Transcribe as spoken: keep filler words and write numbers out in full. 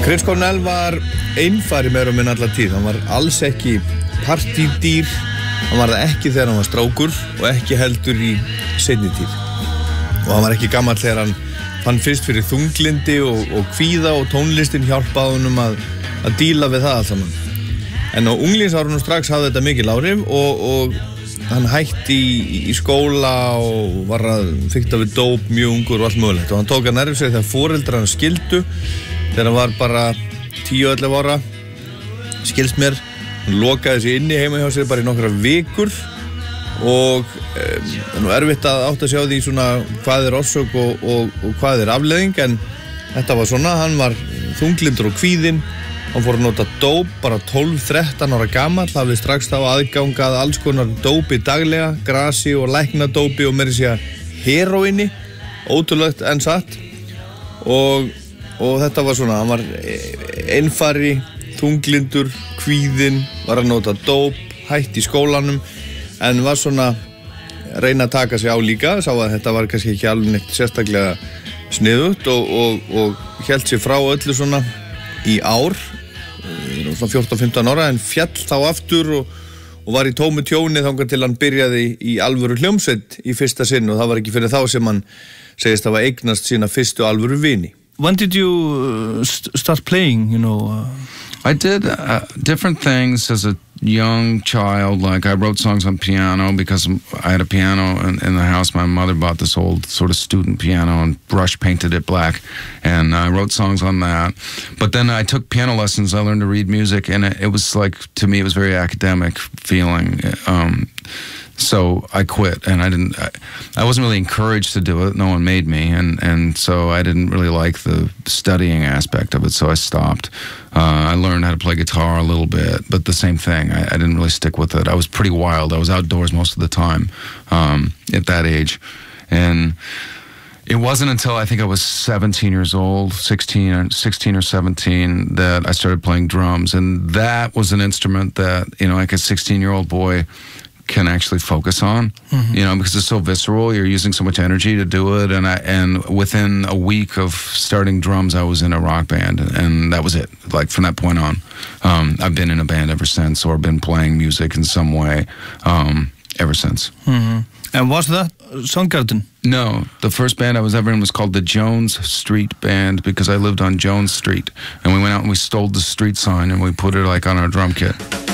Chris Cornell var einfari meira og minna alla tíð. Hann var alls ekki partydýr, hann var það ekki þegar hann var strákur og ekki heldur í seinni tíð. Og hann var ekki gamall þegar hann fann fyrst fyrir þunglindi og, og kvíða og tónlistin hjálpaði honum að, að díla við það allt saman. En á unglingsárunum strax hafði þetta mikil áhrif og, og hann hætti í, í skóla og var að fikta við dóp mjög ungur og allt mögulegt. Og hann tók að nærri sig þegar foreldrar hann skildu, þegar hann var bara tíu til ellefu ára, skilst mér. Hann lokaði sig inni heima hjá sér bara í nokkra vikur og um, það er nú erfitt að átta sig á því svona hvað er orsök og, og, og hvað er afleiðing, en þetta var svona, hann var þunglindur og kvíðinn. Hann fór að nota dóp bara tólf til þrettán ára gamall, hafði strax þá aðgangað alls konar dópi daglega, grasi og læknadópi og meira að segja heróíni, ótrúlegt en satt. Og, og þetta var svona, hann var einfari, þunglindur, kvíðinn, var að nota dóp, hætti í skólanum, en var svona að reyna að taka sig á líka, sá að þetta var kannski ekki alveg neitt sérstaklega sniðugt og, og, og hélt sig frá öllu svona í ár, svona fjórtán til fimmtán ára, en fjall þá aftur og, og var í tómu tjóni þangað til hann byrjaði í alvöru hljómsveit í fyrsta sinn og það var ekki fyrir þá sem hann segist hafa eignast sína fyrstu alvöru vini. When did you uh, st start playing, you know? Uh... I did uh, different things as a young child. Like I wrote songs on piano because I had a piano in, in the house. My mother bought this old sort of student piano and brush painted it black, and I wrote songs on that. But then I took piano lessons. I learned to read music, and it, it was like, to me, it was very academic feeling. Um, So I quit, and I didn't. I, I wasn't really encouraged to do it. No one made me, and and so I didn't really like the studying aspect of it. So I stopped. Uh, I learned how to play guitar a little bit, but the same thing. I, I didn't really stick with it. I was pretty wild. I was outdoors most of the time um, at that age, and it wasn't until I think I was seventeen years old, sixteen, sixteen or seventeen, that I started playing drums, and that was an instrument that, you know, like a sixteen-year-old boy can actually focus on, mm-hmm. you know, because it's so visceral. You're using so much energy to do it, and I and within a week of starting drums, I was in a rock band, and that was it. Like from that point on, um, I've been in a band ever since, or been playing music in some way um, ever since. Mm-hmm. And was that Soundgarden? No, the first band I was ever in was called the Jones Street Band, because I lived on Jones Street, and we went out and we stole the street sign and we put it like on our drum kit.